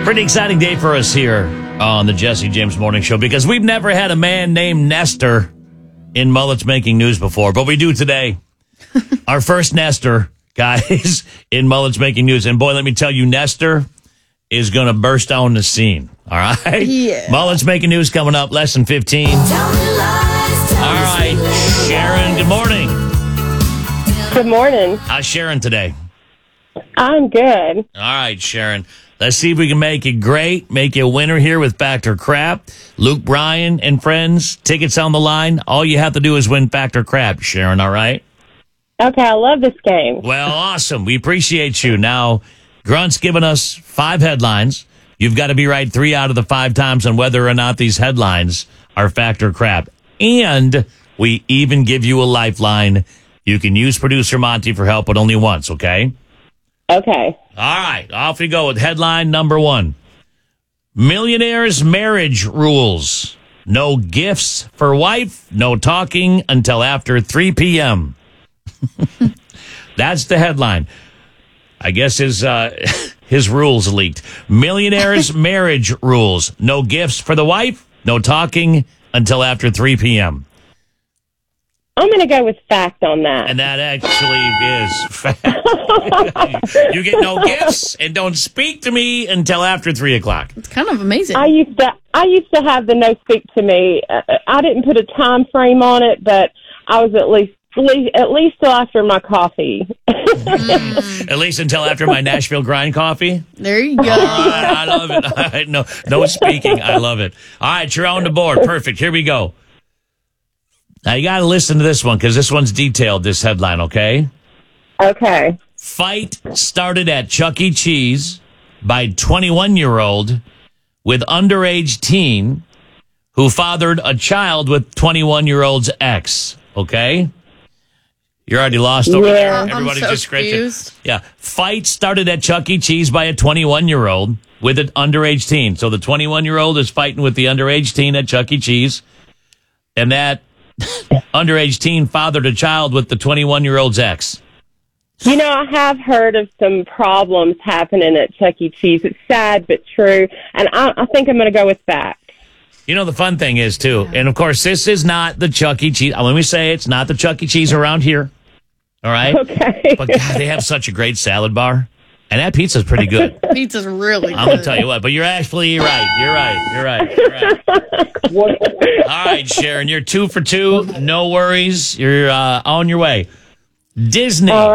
Pretty exciting day for us here on the Jesse James Morning Show because we've never had a man named Nestor in Mullets Making News before, but we do today. Our first Nestor, guys, in Mullets Making News. And boy, let me tell you, Nestor is going to burst on the scene. All right? Yeah. Mullets Making News coming up, less than 15. All right, Sharon, good morning. Good morning. How's Sharon today? I'm good. All right, Sharon. Let's see if we can make it great, make you a winner here with Factor Crap. Luke Bryan and friends, tickets on the line. All you have to do is win Factor Crap, Sharon, all right? Okay, I love this game. Well, awesome. We appreciate you. Now, Grunt's given us 5 headlines. You've got to be right 3 out of the 5 times on whether or not these headlines are Factor Crap. And we even give you a lifeline. You can use producer Monty for help, but only once, okay? Okay. All right, off we go with headline number 1. Millionaires' marriage rules. No gifts for wife, no talking until after 3 p.m. That's the headline. I guess his rules leaked. Millionaires' marriage rules. No gifts for the wife, no talking until after 3 p.m. I'm going to go with fact on that. And that actually is fact. You get no gifts and don't speak to me until after 3 o'clock. It's kind of amazing. I used to have the no speak to me. I didn't put a time frame on it, but I was at least till after my coffee. At least until after my Nashville grind coffee. There you go. All right, I love it. All right, no speaking. I love it. All right, you're on the board. Perfect. Here we go. Now, you got to listen to this one because this one's detailed, this headline, okay? Okay. Fight started at Chuck E. Cheese by 21-year-old with underage teen who fathered a child with 21-year-old's ex, okay? You're already lost over there. Everybody's I'm so just scratching. confused. Yeah. Fight started at Chuck E. Cheese by a 21-year-old with an underage teen. So the 21-year-old is fighting with the underage teen at Chuck E. Cheese. And that underage teen fathered a child with the 21-year-old's ex. You know, I have heard of some problems happening at Chuck E. Cheese. It's sad but true, and I think I'm going to go with fact. You know, the fun thing is, too, and of course, this is not the Chuck E. Cheese. Let me say it's not the Chuck E. Cheese around here. All right? Okay. But, God, they have such a great salad bar, and that pizza's pretty good. Pizza's really good. I'm going to tell you what, but you're actually right. You're right. All right, Sharon, you're 2 for 2. No worries. You're on your way. Disney.